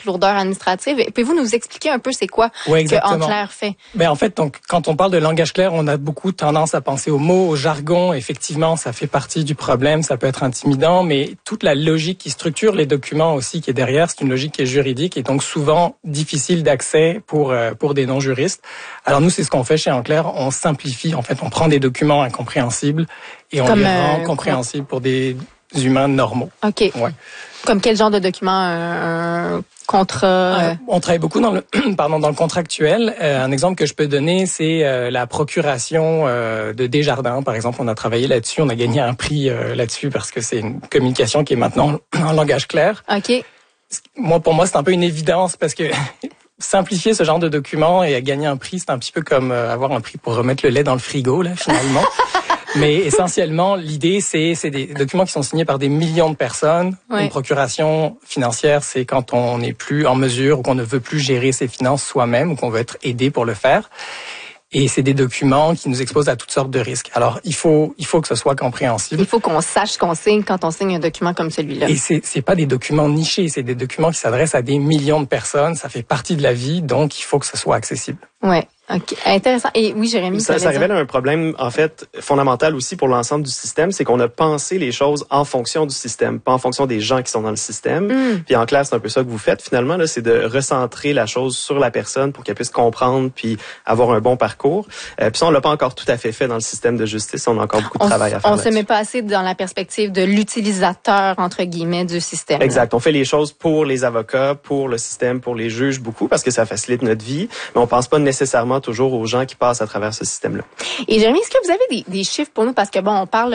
lourdeur administrative. Pouvez-vous nous expliquer un peu c'est quoi que En Clair fait? En fait, donc, quand on parle de langage clair, on a beaucoup tendance à penser aux mots, au jargon. Effectivement, ça fait partie du problème, ça peut être intimidant, mais toute la logique qui structure les documents aussi qui est derrière, c'est une logique qui est juridique et donc souvent difficile d'accès pour des non-juristes. Alors nous, c'est ce qu'on fait chez En Clair, on simplifie. En fait, on prend des documents incompréhensibles et on les rend compréhensibles pour des humains normaux. OK. Ouais. Comme quel genre de document? Un contrat? On travaille beaucoup dans le dans le contractuel. Un exemple que je peux donner, c'est la procuration de Desjardins. Par exemple, on a travaillé là-dessus. On a gagné un prix là-dessus parce que c'est une communication qui est maintenant en langage clair. OK. Pour moi, c'est un peu une évidence parce que simplifier ce genre de document et gagner un prix, c'est un petit peu comme avoir un prix pour remettre le lait dans le frigo, là, finalement. Mais essentiellement, l'idée, c'est des documents qui sont signés par des millions de personnes. Oui. Une procuration financière, c'est quand on n'est plus en mesure ou qu'on ne veut plus gérer ses finances soi-même ou qu'on veut être aidé pour le faire. Et c'est des documents qui nous exposent à toutes sortes de risques. Alors, il faut que ce soit compréhensible. Il faut qu'on sache ce qu'on signe quand on signe un document comme celui-là. Et c'est pas des documents nichés, c'est des documents qui s'adressent à des millions de personnes. Ça fait partie de la vie, donc il faut que ce soit accessible. Ouais. OK. Intéressant. Et oui, Jérémy, ça révèle un problème, en fait, fondamental aussi pour l'ensemble du système, c'est qu'on a pensé les choses en fonction du système, pas en fonction des gens qui sont dans le système. Puis en clair, c'est un peu ça que vous faites finalement, là, c'est de recentrer la chose sur la personne pour qu'elle puisse comprendre puis avoir un bon parcours. Puis ça, on l'a pas encore tout à fait fait dans le système de justice. On a encore beaucoup de travail à faire. On se met pas assez dans la perspective de l'utilisateur, entre guillemets, du système. Exact. On fait les choses pour les avocats, pour le système, pour les juges beaucoup parce que ça facilite notre vie, mais on pense pas nécessairement toujours aux gens qui passent à travers ce système-là. Et Jérémy, est-ce que vous avez des chiffres pour nous? Parce que on parle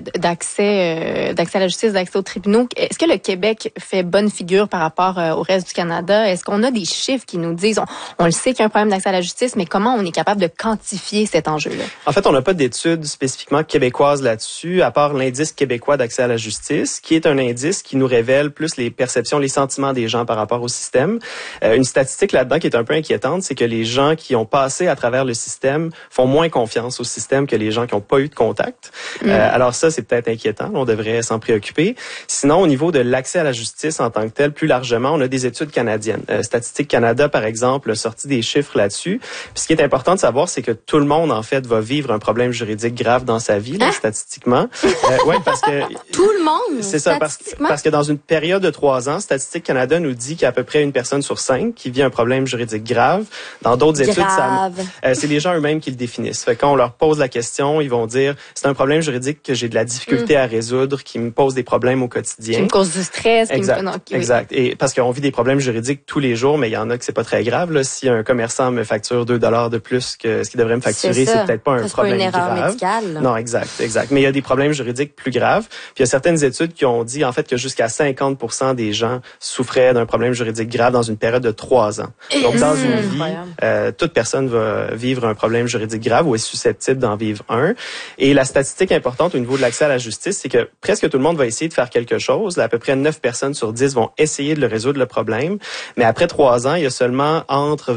d'accès à la justice, d'accès aux tribunaux. Est-ce que le Québec fait bonne figure par rapport au reste du Canada? Est-ce qu'on a des chiffres qui nous disent, on le sait qu'il y a un problème d'accès à la justice, mais comment on est capable de quantifier cet enjeu-là? En fait, on n'a pas d'études spécifiquement québécoises là-dessus, à part l'indice québécois d'accès à la justice, qui est un indice qui nous révèle plus les perceptions, les sentiments des gens par rapport au système. Une statistique là-dedans qui est un peu inquiétante, c'est que les gens qui ont passé à travers le système font moins confiance au système que les gens qui n'ont pas eu de contact. Alors ça, c'est peut-être inquiétant. On devrait s'en préoccuper. Sinon, au niveau de l'accès à la justice en tant que tel, plus largement, on a des études canadiennes. Statistique Canada, par exemple, a sorti des chiffres là-dessus. Puis ce qui est important de savoir, c'est que tout le monde, en fait, va vivre un problème juridique grave dans sa vie, là, statistiquement. Ouais, parce que tout le monde. C'est ça, parce que dans une période de 3 ans, Statistique Canada nous dit qu'il y a à peu près une personne sur 5 qui vit un problème juridique grave. Dans d'autres études, c'est les gens eux-mêmes qui le définissent. Fait quand on leur pose la question, ils vont dire c'est un problème juridique que j'ai de la difficulté à résoudre, qui me pose des problèmes au quotidien. Qui me cause du stress. Exact. Et parce qu'on vit des problèmes juridiques tous les jours, mais il y en a que c'est pas très grave. Là. Si un commerçant me facture $2 de plus que ce qu'il devrait me facturer, c'est peut-être pas un problème grave. C'est pas une erreur médicale. Là. Non, exact. Mais il y a des problèmes juridiques plus graves. Puis il y a certaines études qui ont dit en fait que jusqu'à 50% des gens souffraient d'un problème juridique grave dans une période de 3 ans. Donc dans une vie, toute personne va vivre un problème juridique grave ou est susceptible d'en vivre un. Et la statistique importante au niveau de l'accès à la justice, c'est que presque tout le monde va essayer de faire quelque chose. Là, à peu près 9 personnes sur 10 vont essayer de le résoudre le problème. Mais après 3 ans, il y a seulement entre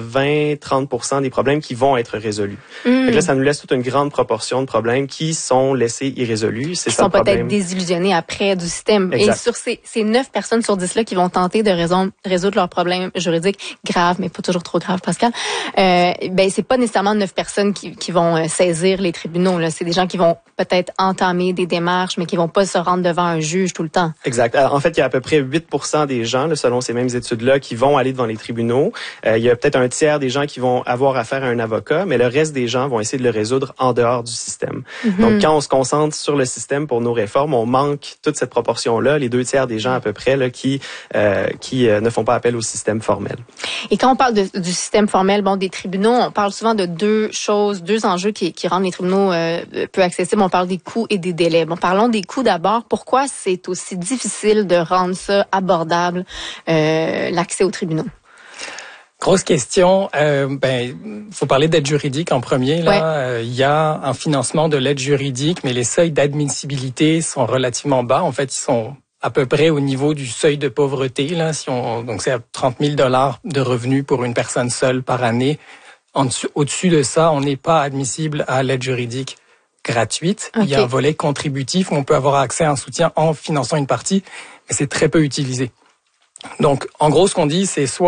20-30% des problèmes qui vont être résolus. Donc là, ça nous laisse toute une grande proportion de problèmes qui sont laissés irrésolus. Qui sont peut-être désillusionnés après du système. Exact. Et sur ces 9 personnes sur 10 là qui vont tenter de résoudre leurs problèmes juridiques graves, mais pas toujours trop graves, Pascal, c'est pas nécessairement 9 personnes qui vont saisir les tribunaux. Là. C'est des gens qui vont peut-être entamer des démarches, mais qui vont pas se rendre devant un juge tout le temps. Exact. En fait, il y a à peu près 8% des gens, là, selon ces mêmes études-là, qui vont aller devant les tribunaux. Il y a peut-être un tiers des gens qui vont avoir affaire à un avocat, mais le reste des gens vont essayer de le résoudre en dehors du système. Donc, quand on se concentre sur le système pour nos réformes, on manque toute cette proportion-là, les 2 tiers des gens à peu près là, qui ne font pas appel au système formel. Et quand on parle du système formel, des tribunaux, on parle souvent de 2 enjeux qui rendent les tribunaux peu accessibles. On parle des coûts et des délais. Parlons des coûts d'abord. Pourquoi c'est aussi difficile de rendre ça abordable, l'accès aux tribunaux? Grosse question. Faut parler d'aide juridique en premier. Là, il y a un financement de l'aide juridique, mais les seuils d'admissibilité sont relativement bas. En fait, ils sont à peu près au niveau du seuil de pauvreté. Là, donc c'est à 30 000 $ de revenus pour une personne seule par année. Au-dessus de ça, on n'est pas admissible à l'aide juridique gratuite. Okay. Il y a un volet contributif où on peut avoir accès à un soutien en finançant une partie, mais c'est très peu utilisé. Donc, en gros, ce qu'on dit, c'est soit